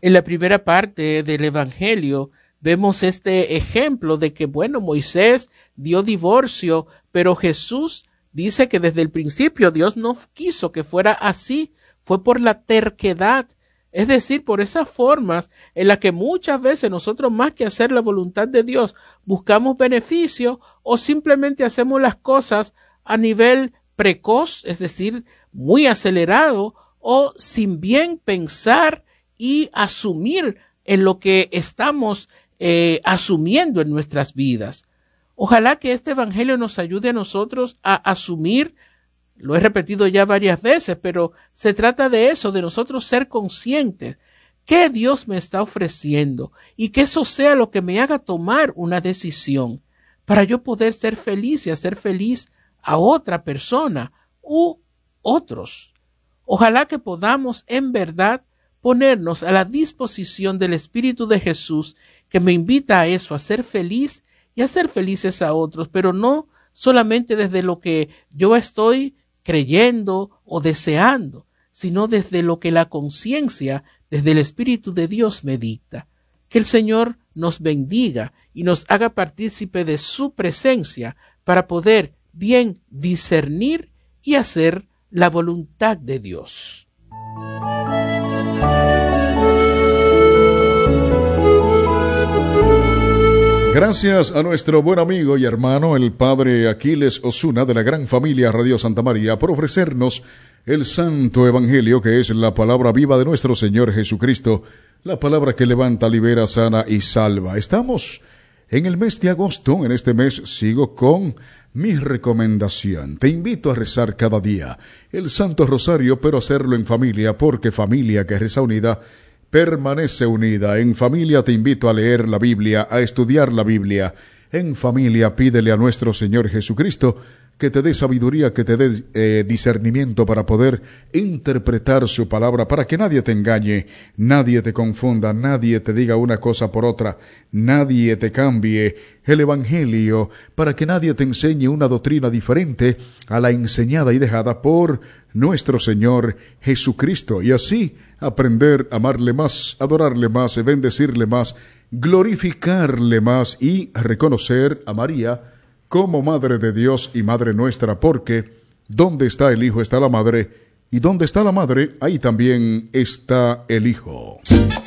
En la primera parte del Evangelio vemos este ejemplo de que, Moisés dio divorcio, pero Jesús dice que desde el principio Dios no quiso que fuera así, fue por la terquedad, es decir, por esas formas en las que muchas veces nosotros, más que hacer la voluntad de Dios, buscamos beneficio o simplemente hacemos las cosas a nivel precoz, es decir, muy acelerado o sin bien pensar y asumir en lo que estamos asumiendo en nuestras vidas. Ojalá que este evangelio nos ayude a nosotros a asumir, lo he repetido ya varias veces, pero se trata de eso, de nosotros ser conscientes que Dios me está ofreciendo y que eso sea lo que me haga tomar una decisión para yo poder ser feliz y hacer feliz a otra persona u otros. Ojalá que podamos en verdad ponernos a la disposición del Espíritu de Jesús, que me invita a eso, a ser feliz y a ser felices a otros, pero no solamente desde lo que yo estoy creyendo o deseando, sino desde lo que la conciencia, desde el Espíritu de Dios me dicta. Que el Señor nos bendiga y nos haga partícipe de su presencia para poder bien discernir y hacer la voluntad de Dios. Gracias a nuestro buen amigo y hermano, el Padre Aquiles Osuna, de la gran familia Radio Santa María, por ofrecernos el Santo Evangelio, que es la palabra viva de nuestro Señor Jesucristo, la palabra que levanta, libera, sana y salva. Estamos en el mes de agosto. En este mes sigo con mi recomendación. Te invito a rezar cada día el Santo Rosario, pero hacerlo en familia, porque familia que reza unida permanece unida. En familia te invito a leer la Biblia, a estudiar la Biblia. En familia pídele a nuestro Señor Jesucristo que te dé sabiduría, que te dé discernimiento para poder interpretar su palabra, para que nadie te engañe, nadie te confunda, nadie te diga una cosa por otra, nadie te cambie el Evangelio, para que nadie te enseñe una doctrina diferente a la enseñada y dejada por nuestro Señor Jesucristo, y así aprender a amarle más, adorarle más, bendecirle más, glorificarle más y reconocer a María como Madre de Dios y Madre nuestra, porque donde está el Hijo está la Madre, y donde está la Madre, ahí también está el Hijo.